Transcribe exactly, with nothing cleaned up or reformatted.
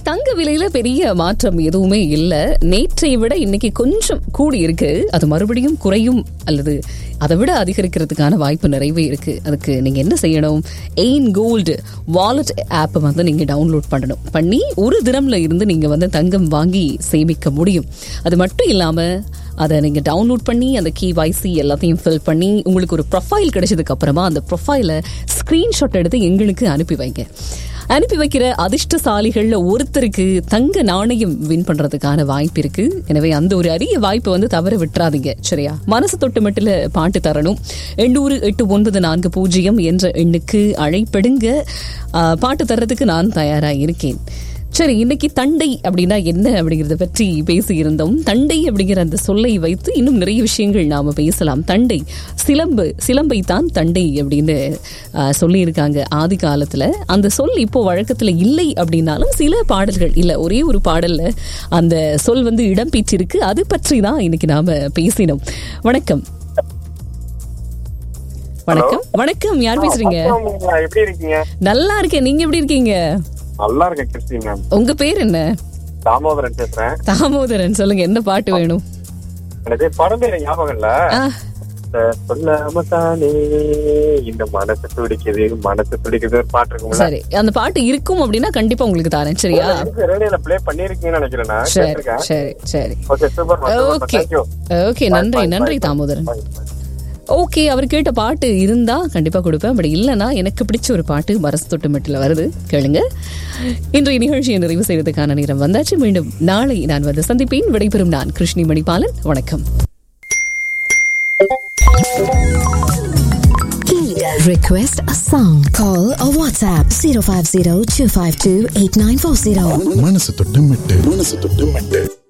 தங்க விலையில பெரிய மாற்றம் எதுவுமே இல்லை. நேற்றை விட இன்னைக்கு கொஞ்சம் கூடி இருக்கு. அது மறுபடியும் குறையும் அல்லது அதை விட அதிகரிக்கிறதுக்கான வாய்ப்பு நிறையவே இருக்கு. அதுக்கு நீங்க என்ன செய்யணும்? எயின் கோல்டு வாலெட் ஆப்பை வந்து நீங்க டவுன்லோட் பண்ணணும். பண்ணி ஒரு தினம்ல இருந்து நீங்க வந்து தங்கம் வாங்கி சேமிக்க முடியும். அது மட்டும் இல்லாம அதை நீங்க டவுன்லோட் பண்ணி அந்த கேஒய்சி எல்லாத்தையும் ஃபில் பண்ணி உங்களுக்கு ஒரு ப்ரொஃபைல் கிடைச்சதுக்கு அப்புறமா அந்த ப்ரொஃபைலை ஸ்கிரீன்ஷாட் எடுத்து எங்களுக்கு அனுப்பி வைங்க. அனுப்பி வைக்கிற அதிர்ஷ்டசாலிகள்ல ஒருத்தருக்கு தங்க நாணயம் வின் பண்றதுக்கான வாய்ப்பு இருக்கு. எனவே அந்த ஒரு அரிய வாய்ப்பை வந்து தவற விட்டுறாதீங்க. சரியா? மனசு தொட்டு மட்டும் பாட்டு தரணும். எண்ணூறு எட்டு ஒன்பது நான்கு பூஜ்ஜியம் என்ற எண்ணுக்கு அழைப்படுங்க. பாட்டு தர்றதுக்கு நான் தயாரா இருக்கேன். சரி, இன்னைக்கு தண்டை அப்படின்னா என்ன அப்படிங்கறத பற்றி பேசியிருந்தோம். தண்டை அப்படிங்கிற அந்த சொல்லை வைத்து இன்னும் நிறைய விஷயங்கள் நாம பேசலாம். தண்டை சிலம்பு, சிலம்பை தான் தண்டை அப்படின்னு சொல்லியிருக்காங்க ஆதி காலத்துல. அந்த சொல் இப்போ வழக்கத்துல இல்லை அப்படின்னாலும் சில பாடல்கள் இல்ல, ஒரே ஒரு பாடல்ல அந்த சொல் வந்து இடம் பெற்றிருக்கு. அது பற்றி தான் இன்னைக்கு நாம பேசினோம். வணக்கம். வணக்கம். வணக்கம். யார் பேசுறீங்க? நல்லா இருக்கேன். நீங்க எப்படி இருக்கீங்க? நல்லா இருக்கேன் கிறிஸ்டி மேம். உங்க பேர் என்ன? தாமோதரன் பேசுறேன். தாமோதரன், சொல்லுங்க, என்ன பாட்டு வேணும்? எனக்கு படம் பேர் ஞாபகம் இல்ல. சொல்லாம தானே இந்த மனசு துடிக்குது மனசு துடிக்குது ஒரு பாட்டு இருக்கும். சரி, அந்த பாட்டு இருக்கும் அப்படின்னா கண்டிப்பா உங்களுக்கு தரேன். சரியா? ரேடியோல ப்ளே பண்ணிருக்கீங்கன்னு நினைக்கிறேன். சரி சரி சரி. Okay, super. ஓகே ஓகே, நன்றி நன்றி தாமோதரன். ஓகே, அவர் கேட்ட பாட்டு இருந்தா கண்டிப்பா கொடுப்பேன். அப்படி இல்லைன்னா எனக்கு பிடிச்ச ஒரு பாட்டு மரசு தொட்டு மெட்டில் வருது, கேளுங்க. இன்றைய நிகழ்ச்சியை நிறைவு செய்வதற்கான நேரம் வந்தாச்சு. மீண்டும் நாளை நான் வந்து சந்திப்பேன். விடைபெறும் நான் கிருஷ்ணி மணிபாலன். வணக்கம். Request a song. Call or WhatsApp zero five zero two five two eight nine four zero. மனசு தொட்டு மெட்டு மனசு தொட்டு மெட்டு